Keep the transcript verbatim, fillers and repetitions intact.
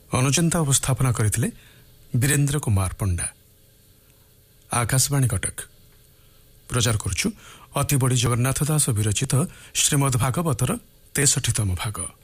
अनुचिंता उपस्थापना करथिले वीरेंद्र कुमार पंडा। आकाशवाणी कटक प्रचार करुछु अति बड़ी जगन्नाथ दास विरचित श्रीमद् भागवतर तेसठीतम भाग।